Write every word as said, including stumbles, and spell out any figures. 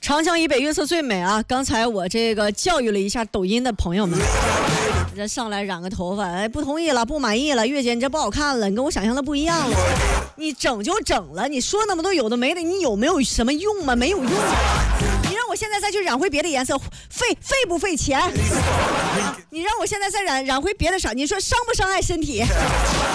长江以北月色最美啊！刚才我这个教育了一下抖音的朋友们，这上来染个头发，哎，不同意了，不满意了，月姐你这不好看了，你跟我想象的不一样了。你整就整了，你说那么多有的没的，你有没有什么用吗？没有用。你让我现在再去染回别的颜色，费费不费钱？你让我现在再染染回别的色，你说伤不伤害身体？